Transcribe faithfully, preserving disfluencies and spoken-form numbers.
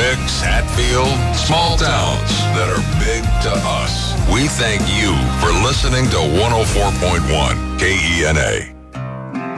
Dix, Hatfield, small towns that are big to us. We thank you for listening to one oh four point one K E N A.